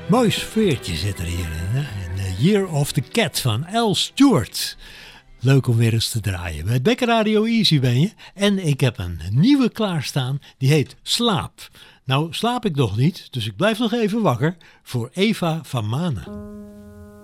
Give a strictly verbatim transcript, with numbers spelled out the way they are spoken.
Mooi sfeertje zit er hierin. Hè? In The Year of the Cat van Al Stewart. Leuk om weer eens te draaien. Bij Bekker Radio Easy ben je. En ik heb een nieuwe klaarstaan. Die heet Slaap. Nou slaap ik nog niet. Dus ik blijf nog even wakker voor Eva van Manen.